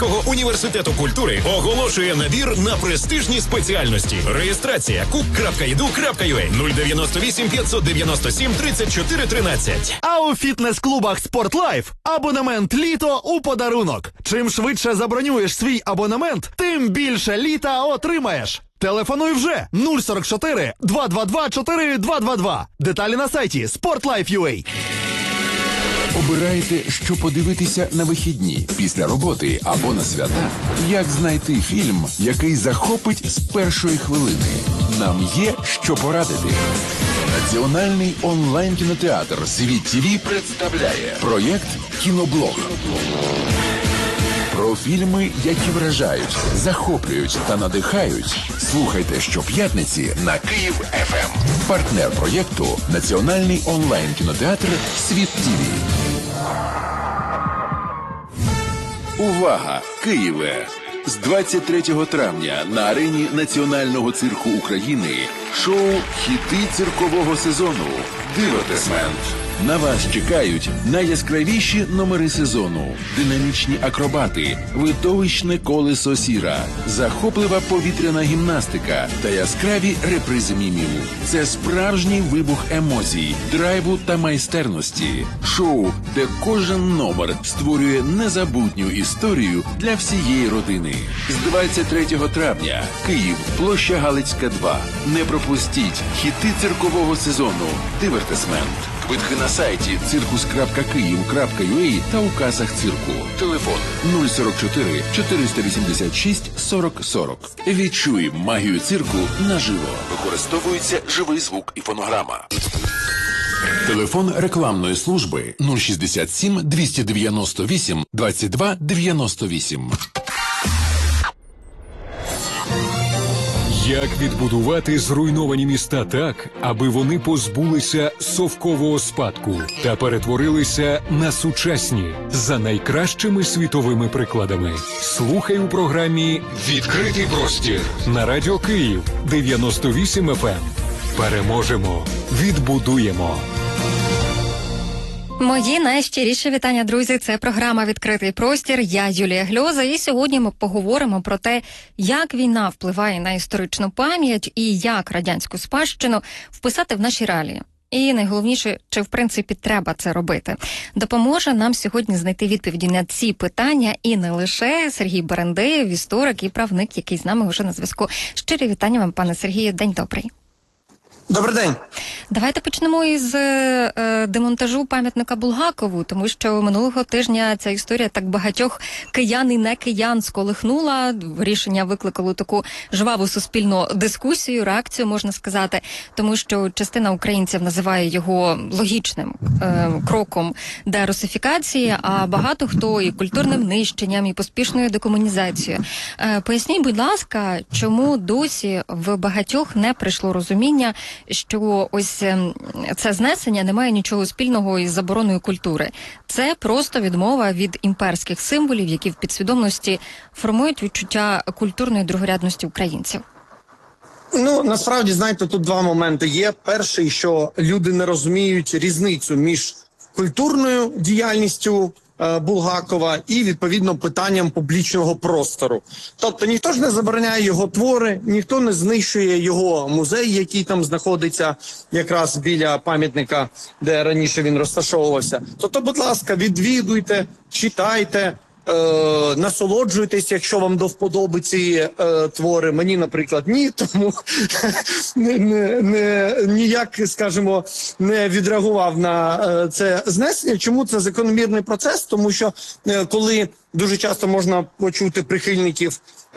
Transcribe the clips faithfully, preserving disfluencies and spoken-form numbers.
Університету культури оголошує набір на престижні спеціальності. Реєстрація кук крапка і ду крапка ю а нуль дев'яносто вісім п'ятсот дев'яносто сім тридцять чотири тринадцять. А у фітнес-клубах «Спортлайф» абонемент «Літо» у подарунок. Чим швидше забронюєш свій абонемент, тим більше літа отримаєш. Телефонуй вже нуль сорок чотири два два два чотири два два два. Деталі на сайті спортлайф крапка ю а. Обирайте, що подивитися на вихідні, після роботи або на свята. Як знайти фільм, який захопить з першої хвилини? Нам є що порадити. Національний онлайн-кінотеатр «Світ ТВ» представляє проєкт «Кіноблог». Про фільми, які вражають, захоплюють та надихають. Слухайте щоп'ятниці на Київ еф ем. Партнер проєкту – Національний онлайн-кінотеатр «Світ ТВ». Увага! Києве! З двадцять третього травня на арені Національного цирку України шоу «Хіти циркового сезону» «Дивертисмент». На вас чекають найяскравіші номери сезону, динамічні акробати, видовищне колесо сіра, захоплива повітряна гімнастика та яскраві репризи мімів. Це справжній вибух емоцій, драйву та майстерності. Шоу, де кожен номер створює незабутню історію для всієї родини. З двадцять третього травня. Київ, площа Галицька, два. Не пропустіть хіти циркового сезону «Дивертисмент». Квитки на сайті циркус крапка київ крапка ю а та у касах цирку. Телефон нуль сорок чотири чотириста вісімдесят шість сорок сорок. Відчуй магію цирку наживо. Використовується живий звук і фонограма. Телефон рекламної служби нуль шістдесят сім двісті дев'яносто вісім двадцять два дев'яносто вісім. Як відбудувати зруйновані міста так, аби вони позбулися совкового спадку та перетворилися на сучасні за найкращими світовими прикладами? Слухай у програмі «Відкритий простір» на Радіо Київ дев'яносто вісім еф ем. Переможемо, відбудуємо. Мої найщиріші вітання, друзі. Це програма «Відкритий простір». Я Юлія Гльоза. І сьогодні ми поговоримо про те, як війна впливає на історичну пам'ять і як радянську спадщину вписати в наші реалії. І найголовніше, чи в принципі треба це робити. Допоможе нам сьогодні знайти відповіді на ці питання і не лише Сергій Берендеєв, історик і правник, який з нами вже на зв'язку. Щирі вітання вам, пане Сергію. День добрий. Добрий день. Давайте почнемо із е, демонтажу пам'ятника Булгакову, тому що минулого тижня ця історія так багатьох киян і не киян сколихнула. Рішення викликало таку жваву суспільну дискусію, реакцію, можна сказати, тому що частина українців називає його логічним е, кроком дерусифікації, а багато хто і культурним нищенням, і поспішною декомунізацією. Е, поясніть, будь ласка, чому досі в багатьох не прийшло розуміння, що ось це знесення не має нічого спільного із забороною культури. Це просто відмова від імперських символів, які в підсвідомості формують відчуття культурної другорядності українців. Ну, насправді, знаєте, тут два моменти є. Перший, що люди не розуміють різницю між культурною діяльністю Булгакова і, відповідно, питанням публічного простору. Тобто ніхто ж не забороняє його твори, ніхто не знищує його музей, який там знаходиться якраз біля пам'ятника, де раніше він розташовувався. Тобто, будь ласка, відвідуйте, читайте, е, насолоджуйтесь, якщо вам до вподоби ці е, твори. Мені, наприклад, ні, тому не, не, не, ніяк, скажімо, не відреагував на е, це знесення. Чому це закономірний процес? Тому що е, коли дуже часто можна почути прихильників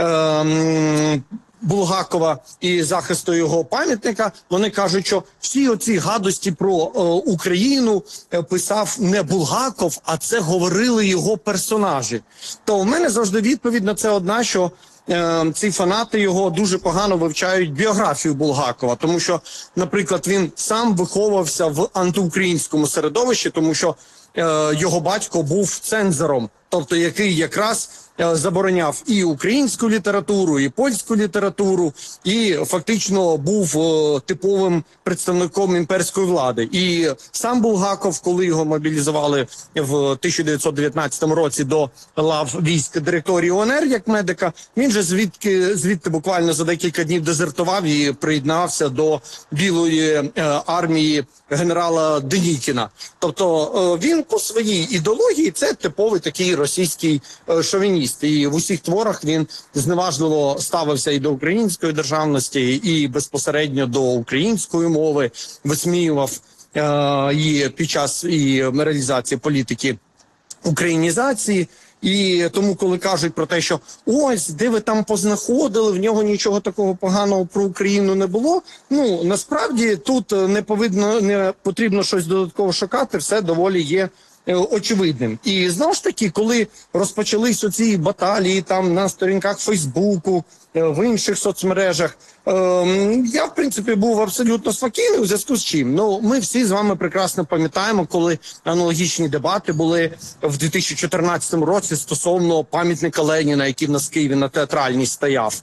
е, Булгакова і захисту його пам'ятника, вони кажуть, що всі оці гадості про е, Україну е, писав не Булгаков, а це говорили його персонажі. То в мене завжди відповідь на це одна, що е, ці фанати його дуже погано вивчають біографію Булгакова, тому що, наприклад, він сам виховувався в антиукраїнському середовищі, тому що е, його батько був цензором, тобто який якраз е, забороняв і українську літературу, і польську літературу, і фактично був е, типовим представником імперської влади. І сам Булгаков, коли його мобілізували в тисяча дев'ятсот дев'ятнадцятому році до лав військ директорії УНР як медика, він же звідки звідти буквально за декілька днів дезертував і приєднався до Білої е, армії генерала Денікіна. Тобто е, він по своїй ідеології це типовий такий російський е, шовініст. І в усіх творах він зневажливо ставився і до української державності, і безпосередньо до української мови, висміював е, її під час і реалізації політики українізації. І тому, коли кажуть про те, що ось, де ви там познаходили, в нього нічого такого поганого про Україну не було, ну, насправді тут не повинно, не потрібно щось додатково шукати, все доволі є е, очевидним. І знову ж таки, коли розпочались оці баталії там на сторінках Фейсбуку, е, в інших соцмережах, е, я, в принципі, був абсолютно спокійний у зв'язку з чим. Ну, ми всі з вами прекрасно пам'ятаємо, коли аналогічні дебати були в дві тисячі чотирнадцятому році стосовно пам'ятника Леніна, який в нас в Києві на Театральній стояв,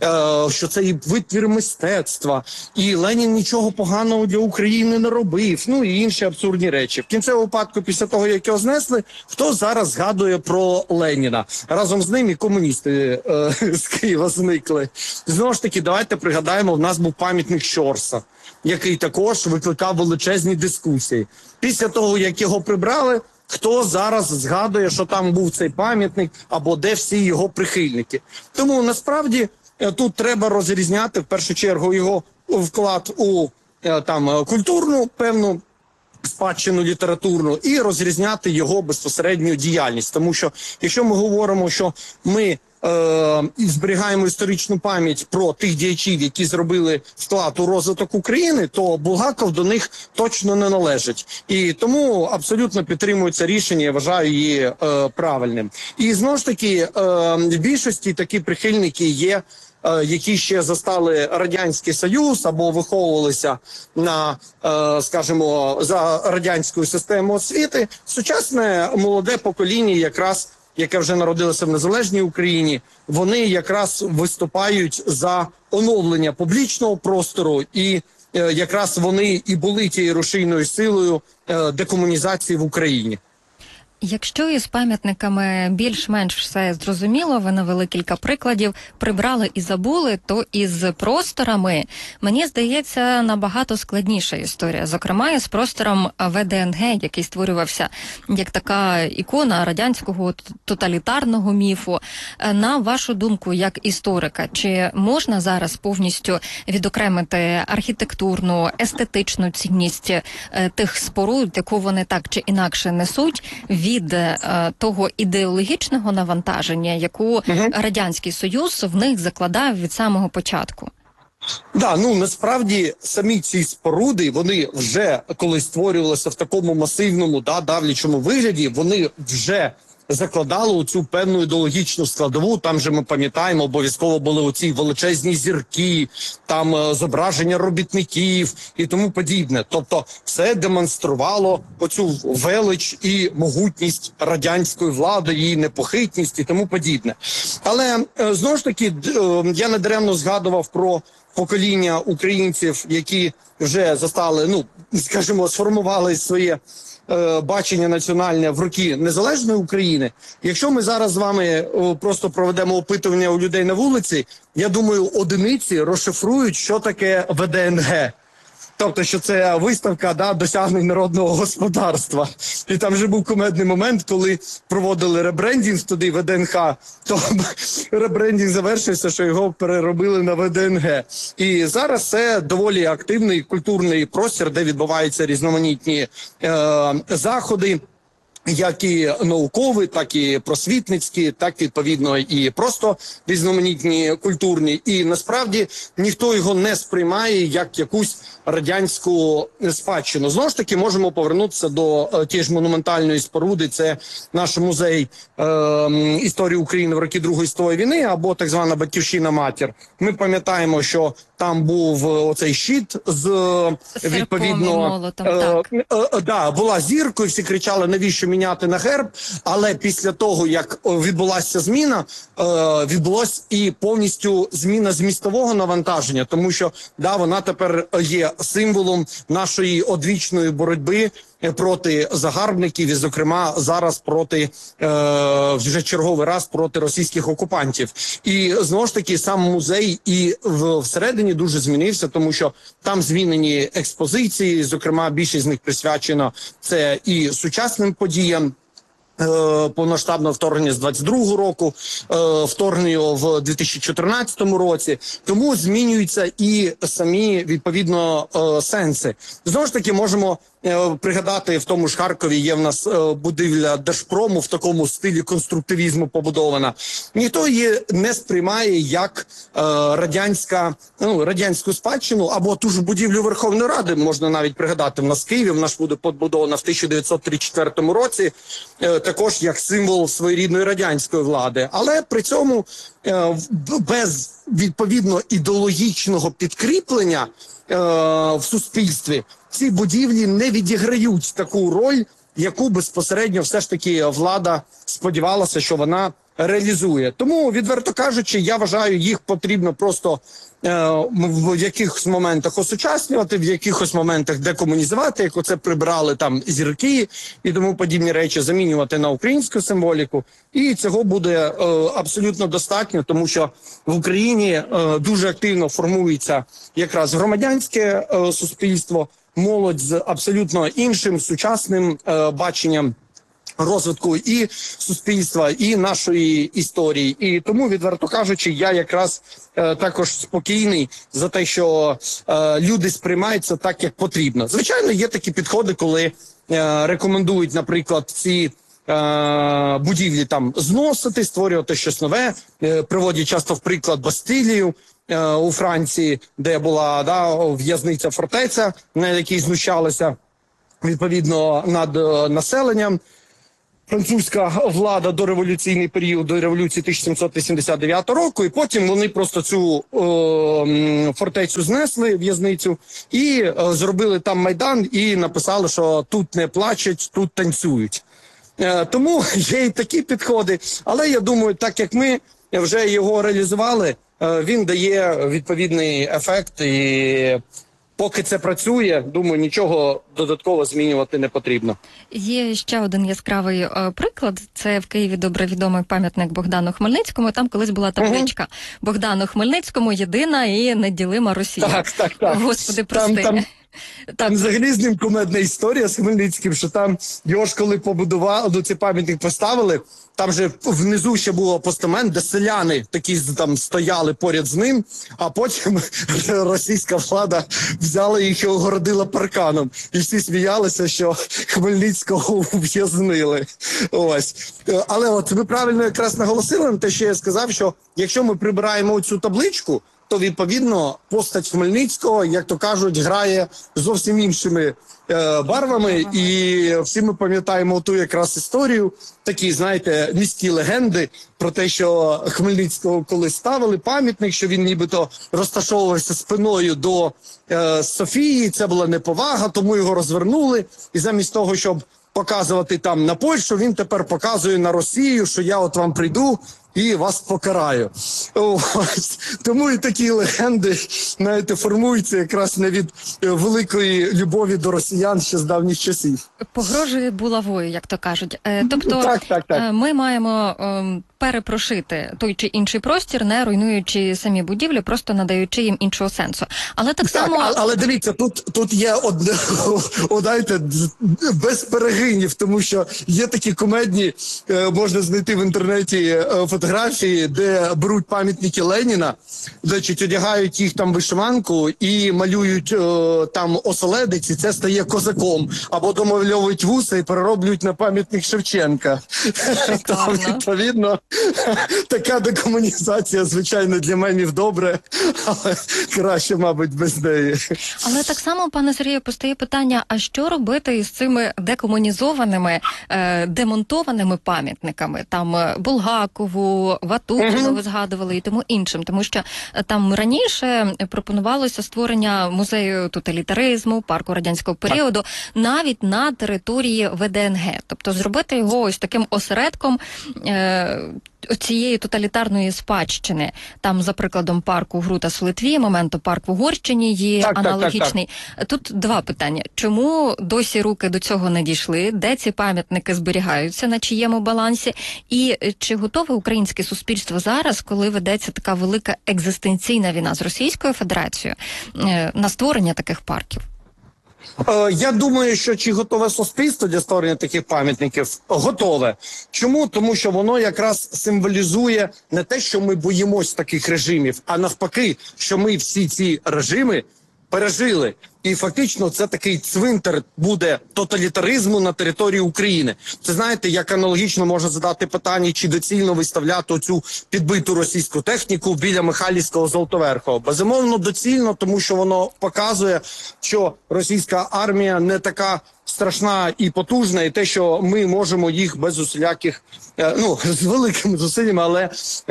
е, що це і витвір мистецтва, і Ленін нічого поганого для України не робив, ну і інші абсурдні речі. В кінцевому випадку, після того, як його знесли, хто зараз згадує про Леніна? Разом з ним і комуністи е, з Києва зникли. Знову ж таки, давайте пригадаємо, в нас був пам'ятник Щорса, який також викликав величезні дискусії. Після того, як його прибрали, хто зараз згадує, що там був цей пам'ятник, або де всі його прихильники. Тому, насправді, тут треба розрізняти, в першу чергу, його вклад у там культурну, певну, спадщину літературну, і розрізняти його безпосередню діяльність. Тому що, якщо ми говоримо, що ми е, зберігаємо історичну пам'ять про тих діячів, які зробили вклад у розвиток України, то Булгаков до них точно не належить. І тому абсолютно підтримую це рішення, я вважаю її е, правильним. І знову ж таки, е, в більшості такі прихильники є, які ще застали Радянський Союз або виховувалися на, скажімо, за радянською системою освіти. Сучасне молоде покоління, якраз, яке вже народилося в незалежній Україні, вони якраз виступають за оновлення публічного простору, і якраз вони і були тією рушійною силою декомунізації в Україні. Якщо із пам'ятниками більш-менш все зрозуміло, ви навели кілька прикладів, прибрали і забули, то із просторами, мені здається, набагато складніша історія. Зокрема, із простором Ве Де Ен Ге, який створювався як така ікона радянського тоталітарного міфу. На вашу думку, як історика, чи можна зараз повністю відокремити архітектурну, естетичну цінність тих споруд, яку вони так чи інакше несуть, від е, того ідеологічного навантаження, яку угу. Радянський Союз в них закладав від самого початку? Да, ну насправді самі ці споруди, вони вже, коли створювалися в такому масивному, да, давлячому вигляді, вони вже закладали у цю певну ідеологічну складову. Там же ми пам'ятаємо, обов'язково були оці величезні зірки, там е, зображення робітників і тому подібне. Тобто все демонструвало оцю велич і могутність радянської влади, її непохитність і тому подібне. Але е, знову ж таки, е, я недаремно згадував про покоління українців, які вже застали, ну, скажімо, сформували своє е, бачення національне в роки незалежної України. Якщо ми зараз з вами о, просто проведемо опитування у людей на вулиці, я думаю, одиниці розшифрують, що таке Ве Де Ен Ге. Тобто, що це виставка, да, досягнень народного господарства. І там вже був кумедний момент, коли проводили ребрендінг туди, Ве Де Ен Ха, то ребрендінг завершився, що його переробили на Ве Де Ен Ге. І зараз це доволі активний культурний простір, де відбуваються різноманітні е, заходи, як і наукові, так і просвітницькі, так відповідно і просто різноманітні культурні. І насправді ніхто його не сприймає як якусь радянську спадщину. Знову ж таки, можемо повернутися до е, тієї ж монументальної споруди. Це наш музей е, історії України в роки Другої світової війни, або так звана Батьківщина-матір. Ми пам'ятаємо, що там був оцей щит з, відповідно, молотом, так. Е, е, е, да, була зіркою, всі кричали, навіщо мені поміняти на герб, але після того, як відбулася зміна, відбулася і повністю зміна змістового навантаження, тому що, да, вона тепер є символом нашої одвічної боротьби проти загарбників і, зокрема, зараз проти, е, вже черговий раз, проти російських окупантів. І, знову ж таки, сам музей і в, всередині дуже змінився, тому що там змінені експозиції, зокрема, більшість з них присвячена це і сучасним подіям, повноштабного вторгнення з двадцять другого року, вторгнення в дві тисячі чотирнадцятому році. Тому змінюються і самі, відповідно, сенси. Знову ж таки, можемо пригадати, в тому ж Харкові є в нас будівля Держпрому в такому стилі конструктивізму побудована. Ніхто її не сприймає як радянська, ну, радянську спадщину, або ту ж будівлю Верховної Ради, можна навіть пригадати, в нас в Києві, вона ж буде побудована в тисяча дев'ятсот тридцять четвертому році, також як символ своєрідної радянської влади. Але при цьому без, відповідно, ідеологічного підкріплення в суспільстві ці будівлі не відіграють таку роль, яку безпосередньо все ж таки влада сподівалася, що вона реалізує. Тому, відверто кажучи, я вважаю, їх потрібно просто е, в якихось моментах осучаснювати, в якихось моментах декомунізувати, як оце прибрали там зірки і тому подібні речі, замінювати на українську символіку. І цього буде е, абсолютно достатньо, тому що в Україні е, дуже активно формується якраз громадянське е, суспільство, молодь з абсолютно іншим сучасним е, баченням розвитку і суспільства, і нашої історії. І тому, відверто кажучи, я якраз е, також спокійний за те, що е, люди сприймаються так, як потрібно. Звичайно, є такі підходи, коли е, рекомендують, наприклад, ці е, будівлі там зносити, створювати щось нове, е, приводять часто в приклад Бастилію е, у Франції, де була, да, в'язниця фортеця, на якій знущалися відповідно над е, населенням. Французька влада до революційний період, до революції тисяча сімсот вісімдесят дев'ятого року, і потім вони просто цю е, фортецю знесли, в'язницю, і е, зробили там майдан, і написали, що тут не плачуть, тут танцюють. Е, тому є і такі підходи, але я думаю, так як ми вже його реалізували, е, він дає відповідний ефект, і поки це працює, думаю, нічого додатково змінювати не потрібно. Є ще один яскравий е, приклад. Це в Києві добре відомий пам'ятник Богдану Хмельницькому. Там колись була табличка угу. «Богдану Хмельницькому єдина і неділима Росія». Так, так, так. Господи, прости. Там, там... Там взагалі з ним кумедна історія з Хмельницьким, що там його ж коли побудували, ну, цей пам'ятник поставили, там же внизу ще було постамент, де селяни такі там стояли поряд з ним, а потім російська влада взяла їх і огородила парканом. І всі сміялися, що Хмельницького ув'язнили. Ось. Але от ви правильно якраз наголосили на те, що я сказав, що якщо ми прибираємо цю табличку, то, відповідно, постать Хмельницького, як то кажуть, грає зовсім іншими е, барвами. І всі ми пам'ятаємо ту якраз історію, такі, знаєте, міські легенди про те, що Хмельницького коли ставили пам'ятник, що він нібито розташовувався спиною до е, Софії, це була неповага, тому його розвернули. І замість того, щоб показувати там на Польщу, він тепер показує на Росію, що я от вам прийду і вас покараю. Ось. Тому і такі легенди, знаєте, формуються якраз не від великої любові до росіян ще з давніх часів. Погрожує булавою, як то кажуть. Тобто так, так, так. ми маємо ем, перепрошити той чи інший простір, не руйнуючи самі будівлі, просто надаючи їм іншого сенсу. Але так, так само... Але дивіться, тут, тут є одне, знаєте, без перегинів, тому що є такі кумедні, можна знайти в інтернеті фотографії, де беруть пам'ятники Леніна, значить, одягають їх там вишиванку і малюють о, там оселедець, і це стає козаком. Або домальовують вуса і перероблюють на пам'ятник Шевченка. Там, відповідно, така декомунізація, звичайно, для мемів добре, але краще, мабуть, без неї. Але так само, пане Сергію, постає питання, а що робити із цими декомунізованими, е, демонтованими пам'ятниками? Там Булгакову, Ватутіну, Ватутіну ви згадували і тому іншим, тому що там раніше пропонувалося створення музею тоталітаризму, парку радянського періоду, навіть на території Ве Де Ен Ге. Тобто зробити його ось таким осередком е, цієї тоталітарної спадщини. Там, за прикладом парку Грутас в Литві, Моменто парк в Угорщині є так, аналогічний. Так, так, так. Тут два питання. Чому досі руки до цього не дійшли? Де ці пам'ятники зберігаються, на чиєму балансі? І чи готове українське суспільство зараз, коли ведеться така велика екзистенційна війна з Російською Федерацією, на створення таких парків? Я думаю, що чи готове суспільство для створення таких пам'ятників? Готове. Чому? Тому що воно якраз символізує не те, що ми боїмось таких режимів, а навпаки, що ми всі ці режими пережили. І фактично це такий цвинтар буде тоталітаризму на території України. Це, знаєте, як аналогічно можна задати питання, чи доцільно виставляти цю підбиту російську техніку біля Михайлівського Золотоверхового. Безумовно, доцільно, тому що воно показує, що російська армія не така страшна і потужна, і те, що ми можемо їх без усіляких, е, ну, з великими зусиллями, але е,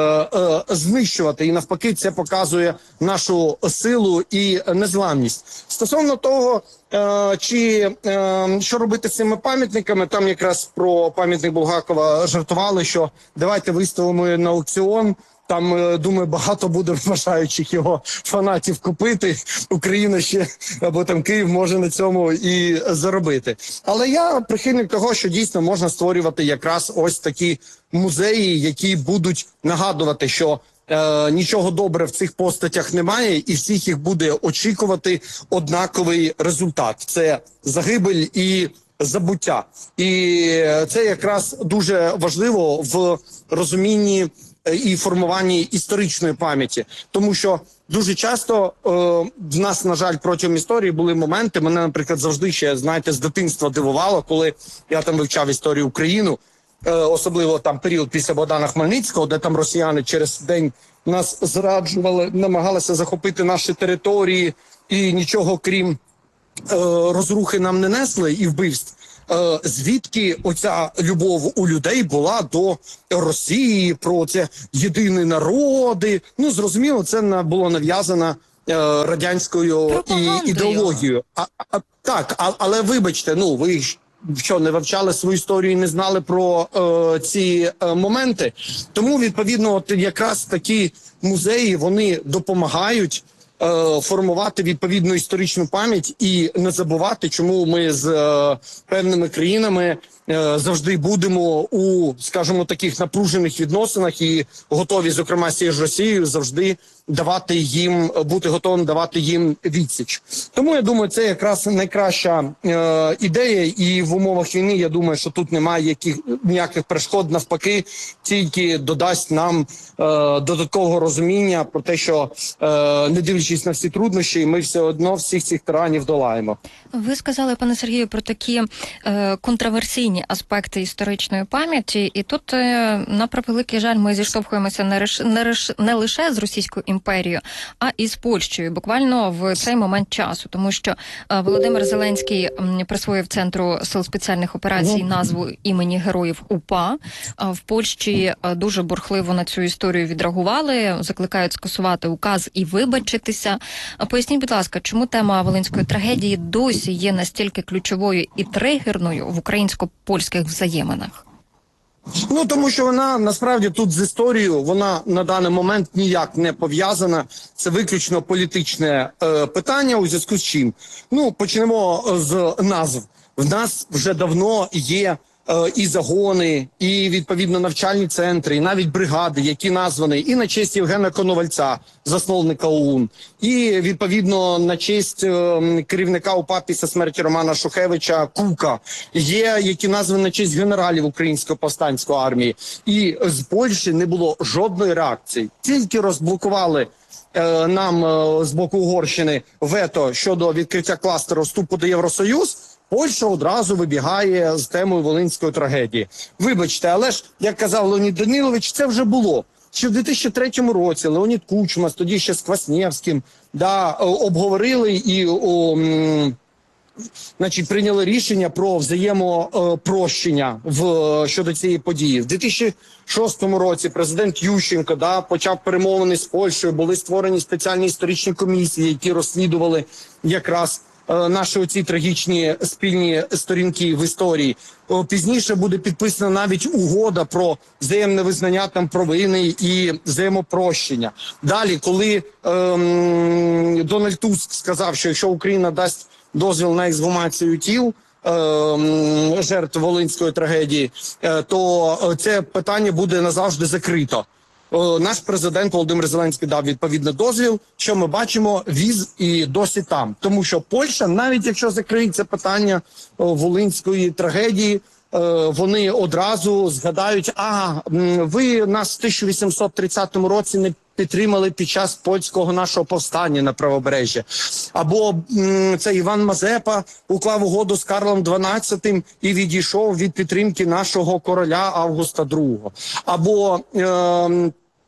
е, знищувати. І навпаки, це показує нашу силу і незламність. Стосовно того, е, чи е, що робити з цими пам'ятниками, там якраз про пам'ятник Булгакова жартували, що давайте виставимо на аукціон. Там, думаю, багато буде бажаючих його фанатів купити. Україна ще, або там Київ може на цьому і заробити. Але я прихильник того, що дійсно можна створювати якраз ось такі музеї, які будуть нагадувати, що е, нічого добре в цих постатях немає, і всіх їх буде очікувати однаковий результат. Це загибель і забуття. І це якраз дуже важливо в розумінні і формуванні історичної пам'яті. Тому що дуже часто е, в нас, на жаль, протягом історії були моменти, мене, наприклад, завжди ще, знаєте, з дитинства дивувало, коли я там вивчав історію України, е, особливо там період після Богдана Хмельницького, де там росіяни через день нас зраджували, намагалися захопити наші території і нічого крім е, розрухи нам не несли і вбивств. Звідки оця любов у людей була до Росії, про це єдині народи. Ну, зрозуміло, це було нав'язано е, радянською і, ідеологією. А, а, так, а, але вибачте, ну, ви що, не вивчали свою історію і не знали про е, ці е, моменти? Тому, відповідно, от якраз такі музеї, вони допомагають формувати відповідну історичну пам'ять і не забувати, чому ми з е, певними країнами е, завжди будемо у, скажімо, таких напружених відносинах і готові, зокрема, з цією ж Росією, завжди давати їм, бути готовим давати їм відсіч. Тому, я думаю, це якраз найкраща е, ідея, і в умовах війни, я думаю, що тут немає яких, ніяких перешкод, навпаки, тільки додасть нам е, додаткового розуміння про те, що е, не дивлячись на всі труднощі, ми все одно всіх цих тиранів долаємо. Ви сказали, пане Сергію, про такі е, контроверсійні аспекти історичної пам'яті, і тут, е, на превеликий жаль, ми зіштовхуємося не, реш, не, реш, не лише з Російською імперією, а і з Польщею, буквально в цей момент часу, тому що е, Володимир Зеленський м, присвоїв Центру сил спеціальних операцій назву імені героїв УПА. Е, в Польщі е, дуже бурхливо на цю історію відреагували, закликають скасувати указ і вибачитися. Е, поясніть, будь ласка, чому тема Волинської трагедії досі є настільки ключовою і тригерною в українсько-польських взаєминах? Ну, тому що вона, насправді, тут з історією, вона на даний момент ніяк не пов'язана. Це виключно політичне е, питання, у зв'язку з чим. Ну, почнемо з назв. В нас вже давно є е, і загони, і, відповідно, навчальні центри, і навіть бригади, які названі і на честь Євгена Коновальця, засновника ОУН, і, відповідно, на честь е, керівника УПА після смерті Романа Шухевича Кука. Є, які названі на честь генералів Української повстанської армії. І з Польщі не було жодної реакції. Тільки розблокували е, нам е, з боку Угорщини вето щодо відкриття кластеру вступу до Євросоюз, Польща одразу вибігає з темою Волинської трагедії. Вибачте, але ж, як казав Леонід Данилович, це вже було. Ще в дві тисячі третьому році Леонід Кучма, тоді ще з Квасневським, да, обговорили і о, значить, прийняли рішення про взаємопрощення в щодо цієї події. В дві тисячі шостому році президент Ющенко да, почав перемовини з Польщею, були створені спеціальні історичні комісії, які розслідували якраз е, наші оці трагічні спільні сторінки в історії. О, пізніше буде підписана навіть угода про взаємне визнання там провини і взаємопрощення. Далі, коли ем, Дональд Туск сказав, що якщо Україна дасть дозвіл на ексгумацію тіл е, жертв Волинської трагедії, е, то це питання буде назавжди закрито. Е, наш президент Володимир Зеленський дав відповідний дозвіл, що ми бачимо, віз і досі там. Тому що Польща, навіть якщо закриється питання е, Волинської трагедії, е, вони одразу згадають, а ви нас в тисяча вісімсот тридцятому році не підтримали під час польського нашого повстання на правобережжя. Або м, це Іван Мазепа уклав угоду з Карлом дванадцятим і відійшов від підтримки нашого короля Августа другого. Або е,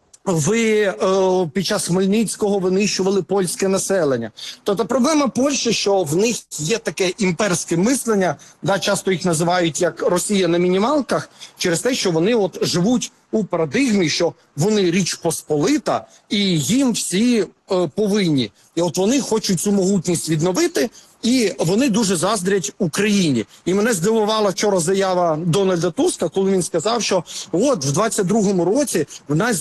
ви е, під час Хмельницького винищували польське населення. Тобто проблема Польщі, що в них є таке імперське мислення, да, часто їх називають як Росія на мінімалках, через те, що вони от живуть у парадигмі, що вони Річ Посполита і їм всі е, повинні. І от вони хочуть цю могутність відновити, і вони дуже заздрять Україні. І мене здивувала вчора заява Дональда Туска, коли він сказав, що от в двадцять другому році в нас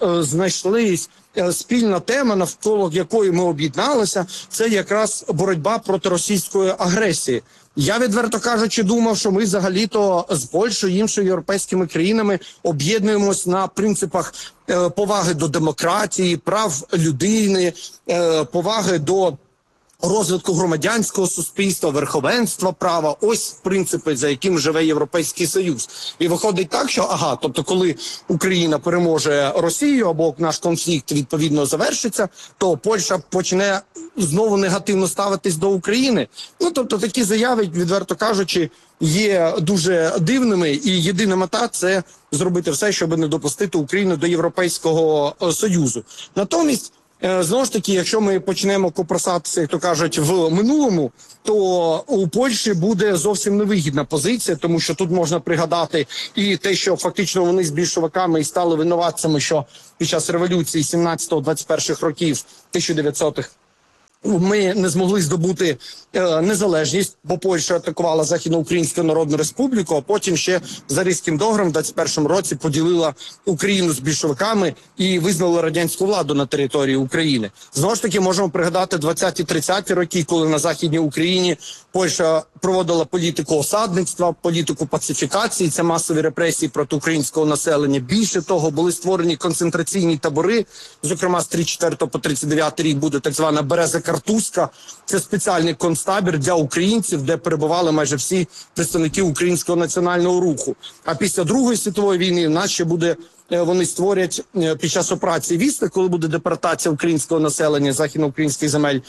знайшлись спільна тема, навколо якої ми об'єдналися, це якраз боротьба проти російської агресії. Я, відверто кажучи, думав, що ми взагалі-то з Польщею і іншими європейськими країнами об'єднуємось на принципах е, поваги до демократії, прав людини, е, поваги до розвитку громадянського суспільства, верховенства права. Ось принципи, за яким живе Європейський Союз. І виходить так, що, ага, тобто коли Україна переможе Росію або наш конфлікт відповідно завершиться, то Польща почне знову негативно ставитись до України. Ну, тобто такі заяви, відверто кажучи, є дуже дивними, і єдина мета – це зробити все, щоб не допустити Україну до Європейського Союзу. Натомість, знову ж таки, якщо ми почнемо копросатися, як то кажуть, в минулому, то у Польщі буде зовсім невигідна позиція, тому що тут можна пригадати і те, що фактично вони з більшовиками і стали винуватцями, що під час революції сімнадцятого-двадцять перших років тисяча дев'ятсотих ми не змогли здобути е, незалежність, бо Польща атакувала Західноукраїнську Народну Республіку, а потім ще за Ризьким договором в двадцять першому році поділила Україну з більшовиками і визнала радянську владу на території України. Знову ж таки, можемо пригадати двадцяті-тридцяті роки, коли на Західній Україні Польща проводила політику осадництва, політику пацифікації, це масові репресії проти українського населення. Більше того, були створені концентраційні табори, зокрема з тридцять четвертого по тридцять дев'ятий рік буде так звана Береза Картузька. Це спеціальний концтабір для українців, де перебували майже всі представники українського національного руху. А після Другої світової війни в нас ще буде, вони створять під час операції «Вісла», коли буде депортація українського населення західноукраїнських земель,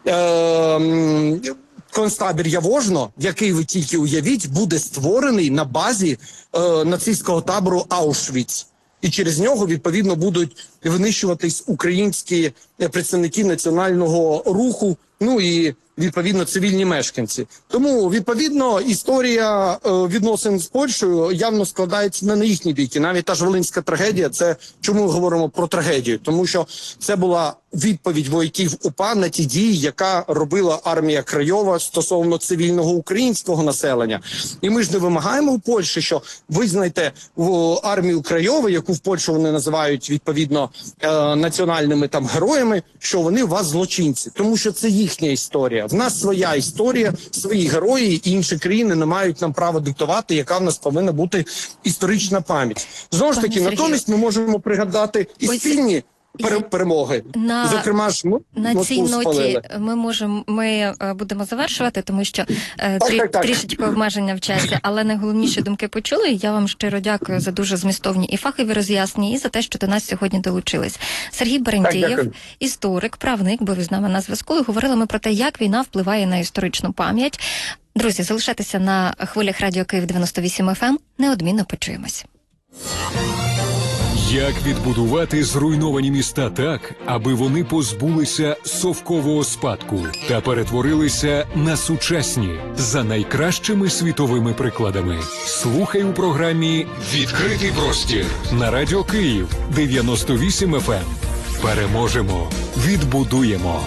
е концтабір Явожно, який, ви тільки уявіть, буде створений на базі е, нацистського табору Аушвіц. І через нього, відповідно, будуть винищуватись українські представники національного руху, ну і, відповідно, цивільні мешканці. Тому, відповідно, історія е, відносин з Польщею явно складається не на їхній бік. І навіть та ж Волинська трагедія, це чому ми говоримо про трагедію? Тому що це була відповідь вояків УПА на ті дії, яка робила армія Крайова стосовно цивільного українського населення. І ми ж не вимагаємо у Польщі, що визнайте армію Крайова, яку в Польщі вони називають, відповідно, е, національними там героями, що вони у вас злочинці. Тому що це їхня історія. В нас своя історія, свої герої, і інші країни не мають нам права диктувати, яка в нас повинна бути історична пам'ять. Знову ж таки, натомість ми можемо пригадати і спільні перемоги. На, Зокрема ж, ну, на цій ноті ми можемо, ми будемо завершувати, тому що е, так, трі, так, так. трішечки обмеження в часі, але найголовніші думки почули. Я вам щиро дякую за дуже змістовні і фахові роз'яснення, і за те, що до нас сьогодні долучились. Сергій Берендієв, історик, правник, був з нами на зв'язку, і говорили ми про те, як війна впливає на історичну пам'ять. Друзі, залишайтеся на хвилях Радіо Київ дев'яносто вісім еф ем, неодмінно почуємось. Як відбудувати зруйновані міста так, аби вони позбулися совкового спадку та перетворилися на сучасні за найкращими світовими прикладами? Слухай у програмі «Відкритий простір» на Радіо Київ дев'яносто вісім еф ем. Переможемо, відбудуємо.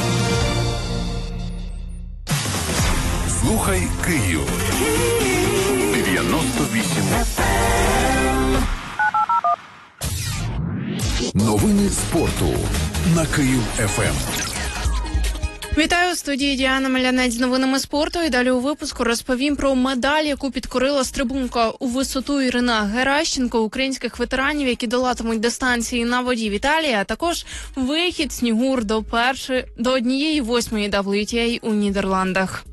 Слухай Київ. дев'яносто вісім еф ем. Новини спорту на Київ еф ем. Вітаю, у студії Діана Малянець з новинами спорту. І далі у випуску розповім про медаль, яку підкорила стрибунка у висоту Ірина Геращенко, українських ветеранів, які долатимуть дистанції на воді в Італії, а також вихід снігур до першої, до однієї восьмої дабл ю ті ей у Нідерландах.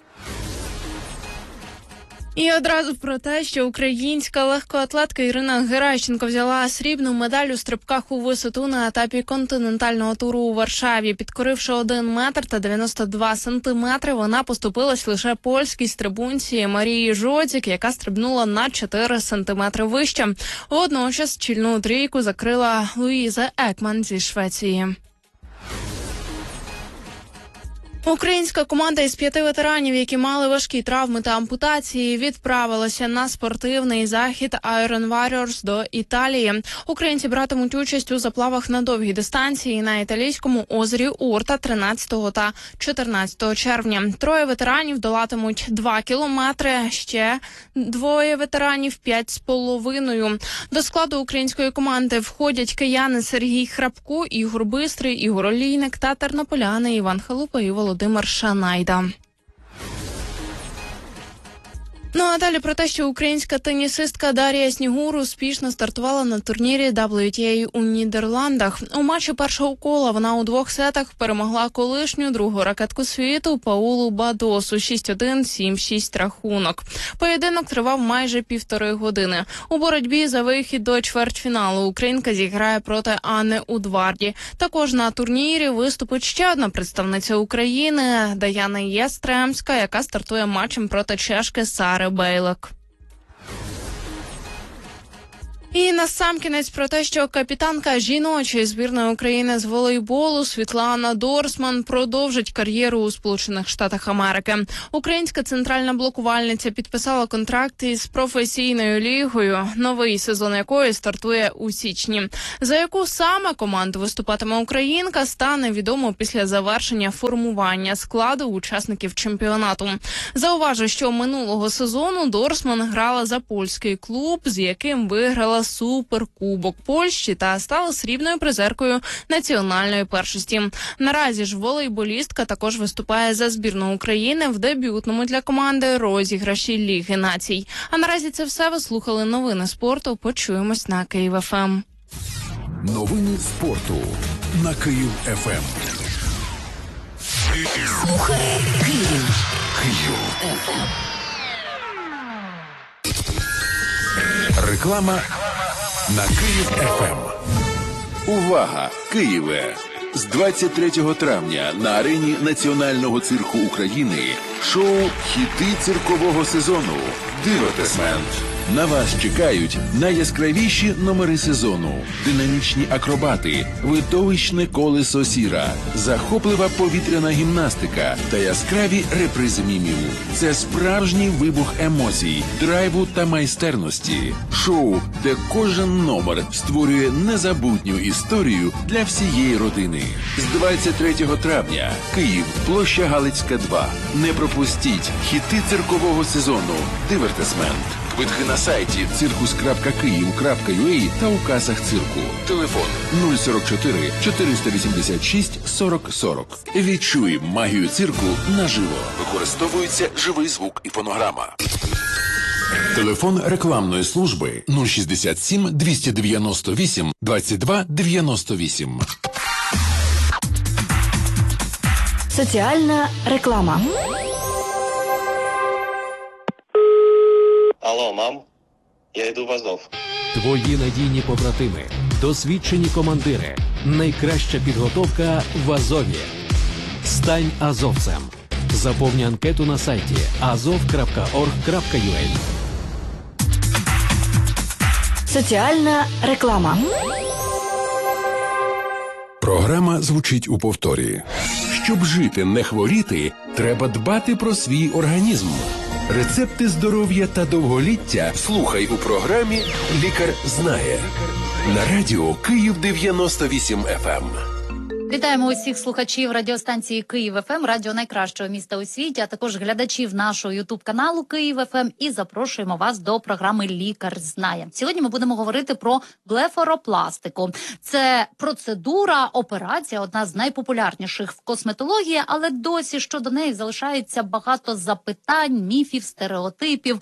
І одразу про те, що українська легкоатлетка Ірина Геращенко взяла срібну медаль у стрибках у висоту на етапі континентального туру у Варшаві. Підкоривши один метр та дев'яносто два сантиметри, вона поступилась лише польській стрибунці Марії Жодзік, яка стрибнула на чотири сантиметри вище. Водночас чільну трійку закрила Луїза Екман зі Швеції. Українська команда із п'яти ветеранів, які мали важкі травми та ампутації, відправилася на спортивний захід Iron Warriors до Італії. Українці братимуть участь у заплавах на довгій дистанції на італійському озері Урта тринадцятого та чотирнадцятого червня. Троє ветеранів долатимуть два кілометри, ще двоє ветеранів – п'ять з половиною. До складу української команди входять кияни Сергій Храпко, Ігор Бистрий, Ігор Олійник та тернополяни Іван Халупа і Володимир Володимир Шанайда. Ну а далі про те, що українська тенісистка Дар'я Снігур успішно стартувала на турнірі дабл ю ті ей у Нідерландах. У матчі першого кола вона у двох сетах перемогла колишню другу ракетку світу Паулу Бадосу шість один, сім шість рахунок. Поєдинок тривав майже півтори години. У боротьбі за вихід до чвертьфіналу українка зіграє проти Анни Удварді. Також на турнірі виступить ще одна представниця України Даяна Єстремська, яка стартує матчем проти чешки Сари Бейлик. І насамкінець про те, що капітанка жіночої збірної України з волейболу Світлана Дорсман продовжить кар'єру у Сполучених Штатах Америки. Українська центральна блокувальниця підписала контракт із професійною лігою, новий сезон якої стартує у січні. За яку саме команду виступатиме українка, стане відомо після завершення формування складу учасників чемпіонату. Зауважу, що минулого сезону Дорсман грала за польський клуб, з яким виграла суперкубок Польщі та стала срібною призеркою національної першості. Наразі ж волейболістка також виступає за збірну України в дебютному для команди розіграші Ліги націй. А наразі це все. Ви слухали новини спорту. Почуємось на Київ еф ем. Новини спорту на Київ еф ем. Слухай Київ. Київ еф ем. Реклама на Київ еф ем. Увага! Києве! З двадцять третього травня на арені Національного цирку України шоу «Хіти циркового сезону» «Дивотесмент». На вас чекають найяскравіші номери сезону, динамічні акробати, видовищне колесо сіра, захоплива повітряна гімнастика та яскраві репризи мімів. Це справжній вибух емоцій, драйву та майстерності. Шоу, де кожен номер створює незабутню історію для всієї родини. З двадцять третього травня Київ, площа Галицька, два. Не пропустіть хіти циркового сезону «Дивертесмент». Квитки на сайті циркус крапка київ крапка ю а та у касах цирку. Телефон нуль сорок чотири чотириста вісімдесят шість сорок сорок. Відчуй магію цирку наживо. Використовується живий звук і фонограма. Телефон рекламної служби нуль шістдесят сім двісті дев'яносто вісім двадцять два дев'яносто вісім. Соціальна реклама. Алло, мам, я йду в Азов. Твої надійні побратими, досвідчені командири, найкраща підготовка в Азові. Стань азовцем. Заповни анкету на сайті азов крапка орг крапка ю а. Соціальна реклама. Програма звучить у повторі. Щоб жити, не хворіти, треба дбати про свій організм. Рецепти здоров'я та довголіття слухай у програмі «Лікар знає» на радіо Київ дев'яносто вісім еф ем. Вітаємо усіх слухачів радіостанції Київ еф ем, радіо найкращого міста у світі, а також глядачів нашого ютуб-каналу Київ еф ем, і запрошуємо вас до програми «Лікар знає». Сьогодні ми будемо говорити про блефаропластику. Це процедура, операція, одна з найпопулярніших в косметології, але досі щодо неї залишається багато запитань, міфів, стереотипів.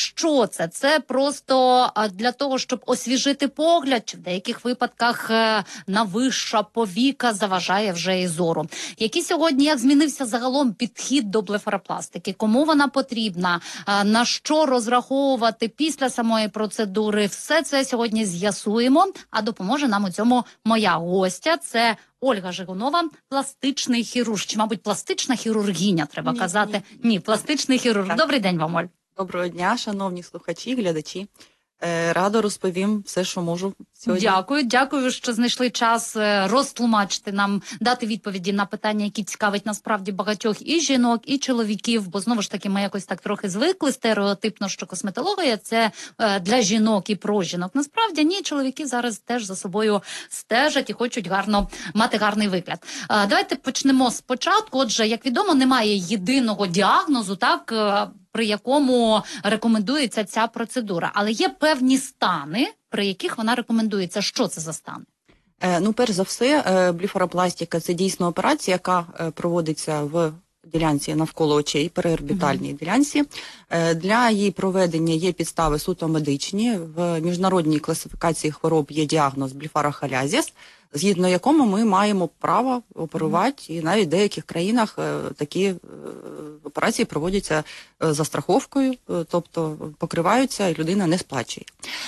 Що це? Це просто для того, щоб освіжити погляд, чи в деяких випадках нависша повіка заважає вже і зору. Які сьогодні, як змінився загалом підхід до блефаропластики? Кому вона потрібна? На що розраховувати після самої процедури? Все це сьогодні з'ясуємо, а допоможе нам у цьому моя гостя. Це Ольга Жигунова, пластичний хірург. Чи, мабуть, пластична хірургіня, треба ні, казати? Ні, ні пластичний хірург. Так. Добрий день вам, Оль. Доброго дня, шановні слухачі, глядачі. Радо розповім все, що можу сьогодні. Дякую, дякую, що знайшли час розтлумачити нам, дати відповіді на питання, які цікавить насправді багатьох і жінок, і чоловіків, бо знову ж таки ми якось так трохи звикли стереотипно, що косметологія – це для жінок і про жінок. Насправді ні, чоловіки зараз теж за собою стежать і хочуть гарно мати гарний вигляд. Давайте почнемо спочатку. Отже, як відомо, немає єдиного діагнозу, так, при якому рекомендується ця процедура. Але є певні стани, при яких вона рекомендується. Що це за стани? Е, ну, перш за все, е, блефаропластика – це дійсно операція, яка е, проводиться в ділянці навколо очей, переорбітальній mm-hmm. ділянці. Е, для її проведення є підстави суто медичні. В міжнародній класифікації хвороб є діагноз блефарохалязіс, згідно якому ми маємо право оперувати, і навіть в деяких країнах е, такі е, операції проводяться е, за страховкою, е, тобто покриваються, і людина не сплачує.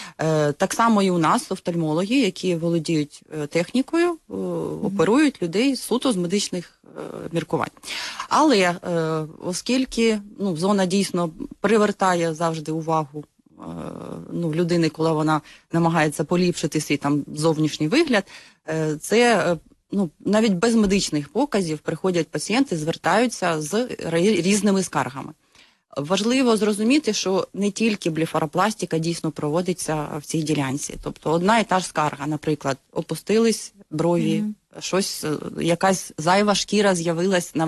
Е, так само і у нас офтальмологи, які володіють е, технікою, е, оперують людей суто з медичних е, міркувань. Але е, оскільки ну, зона дійсно привертає завжди увагу ну, людини, коли вона намагається поліпшити свій там зовнішній вигляд, це ну, навіть без медичних показів приходять пацієнти, звертаються з різними скаргами. Важливо зрозуміти, що не тільки блефаропластика дійсно проводиться в цій ділянці. Тобто одна і та ж скарга, наприклад, опустились брові, mm-hmm. щось, якась зайва шкіра з'явилась на